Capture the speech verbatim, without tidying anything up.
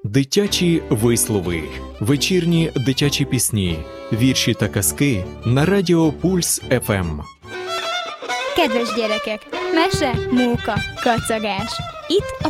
Дитячі вислови, вечірні дитячі пісні, вірші та казки на Радіо Пульс еф ем. Kedves gyerekek, mese, móka, kacagás. Itt a